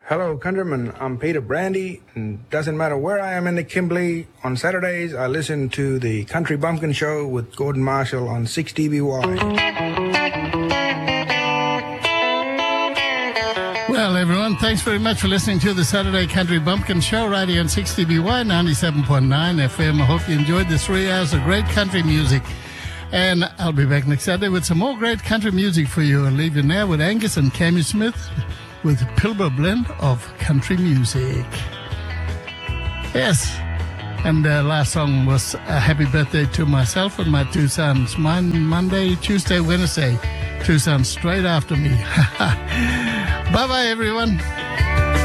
Hello, countrymen. I'm Peter Brandy, and doesn't matter where I am in the Kimberley. On Saturdays, I listen to the Country Bumpkin Show with Gordon Marshall on 6dBY. Well, everyone, thanks very much for listening to the Saturday Country Bumpkin Show right here on 6dBY 97.9 FM. I hope you enjoyed the 3 hours of great country music. And I'll be back next Saturday with some more great country music for you. I'll leave you now with Angus and Cammy Smith with a Pilbara blend of country music. Yes, and the last song was a happy birthday to myself and my two sons. Mine Monday, Tuesday, Wednesday. Two sons straight after me. Bye-bye, everyone.